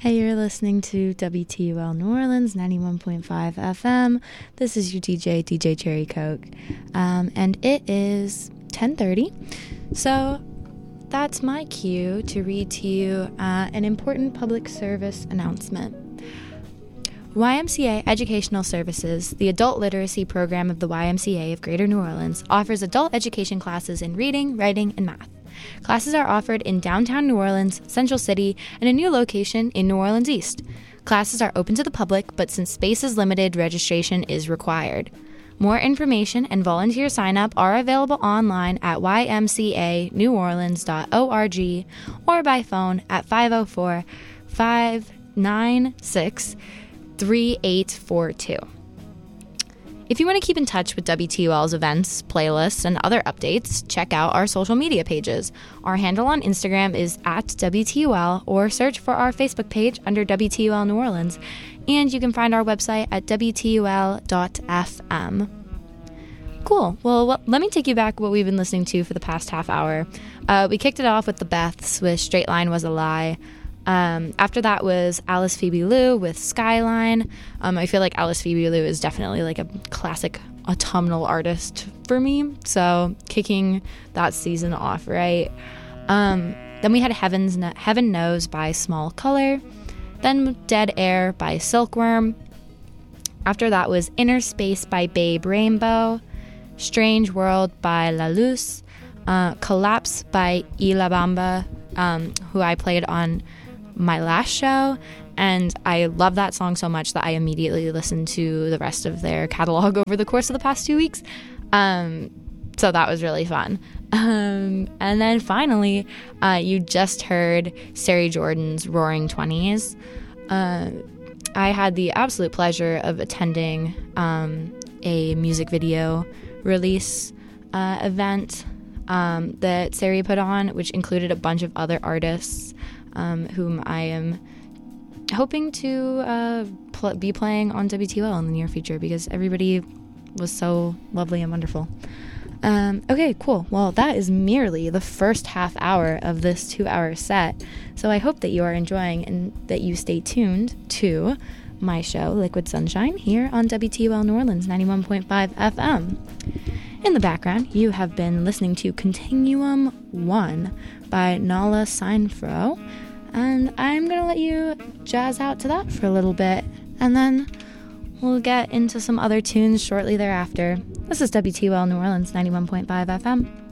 Hey, you're listening to WTUL New Orleans 91.5 FM. This is your DJ Cherry Coke. And it is 10:30. So that's my cue to read to you an important public service announcement. YMCA Educational Services, the adult literacy program of the YMCA of Greater New Orleans, offers adult education classes in reading, writing, and math. Classes are offered in downtown New Orleans, Central City, and a new location in New Orleans East. Classes are open to the public, but since space is limited, registration is required. More information and volunteer sign-up are available online at ymcaneworleans.org or by phone at 504-596-3842. If you want to keep in touch with WTUL's events, playlists, and other updates, check out our social media pages. Our handle on Instagram is @WTUL, or search for our Facebook page under WTUL New Orleans. And you can find our website at WTUL.fm. Cool. Well, let me take you back what we've been listening to for the past half hour. We kicked it off with the Beths with Straight Line Was a Lie. After that was Alice Phoebe Lou with Skyline. I feel like Alice Phoebe Lou is definitely like a classic autumnal artist for me, so kicking that season off right. Then we had Heaven Knows by Small Color, then Dead Air by Silkworm. After that was Inner Space by Babe Rainbow, Strange World by La Luz, Collapse by Ila Bamba, who I played on my last show, and I love that song so much that I immediately listened to the rest of their catalog over the course of the past 2 weeks. So that was really fun. And then finally, you just heard Sari Jordan's Roaring Twenties. I had the absolute pleasure of attending a music video release event that Sari put on, which included a bunch of other artists whom I am hoping to be playing on WTUL in the near future, because everybody was so lovely and wonderful. Okay, cool. Well, that is merely the first half hour of this 2-hour set, so I hope that you are enjoying and that you stay tuned to my show, Liquid Sunshine, here on WTUL New Orleans 91.5 FM. In the background, you have been listening to Continuum 1 by Nala Seinfro, and I'm going to let you jazz out to that for a little bit, and then we'll get into some other tunes shortly thereafter. This is WTUL New Orleans 91.5 FM.